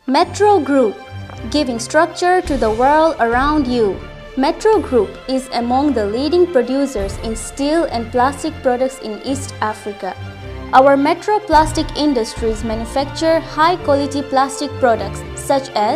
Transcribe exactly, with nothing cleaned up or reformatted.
Metro Group, giving structure to the world around you. Metro Group is among the leading producers in steel and plastic products in East Africa. Our Metro Plastic Industries manufacture high-quality plastic products such as